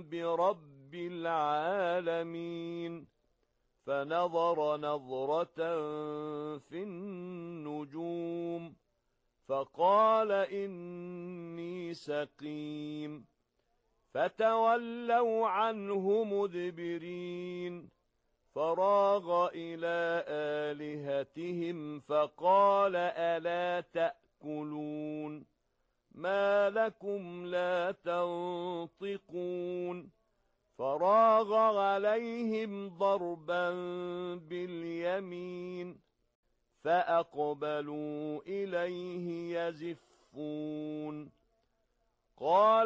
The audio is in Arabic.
برب العالمين فنظر نظرة في النجوم فقال إني سقيم فتولوا عنه مدبرين فراغ إلى آلهتهم فقال ألا تأكلون ما لكم لا تنطقون فراغ عليهم ضربا باليمين فأقبلوا إليه يزفون قال